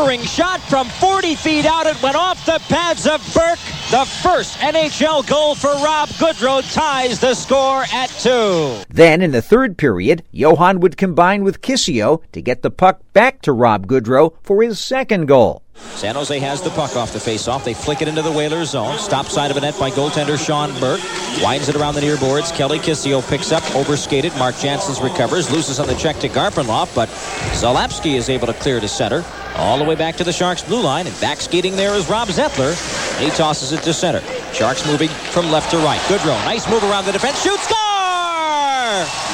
staggering shot from 40 feet out. It went off the pads of Burke. The first NHL goal for Rob Goodrow ties the score at 2. Then in the third period, Johan would combine with Kissio to get the puck back to Rob Goodrow for his second goal. San Jose has the puck off the faceoff. They flick it into the Whalers zone. Stop side of a net by goaltender Sean Burke. Winds it around the near boards. Kelly Kissio picks up, overskated. Mark Janssens recovers, loses on the check to Garpenloff, but Zalapski is able to clear to center. All the way back to the Sharks' blue line, and back skating there is Rob Zettler. He tosses it to center. Sharks moving from left to right. Goodrow, nice move around the defense. Shoot, score!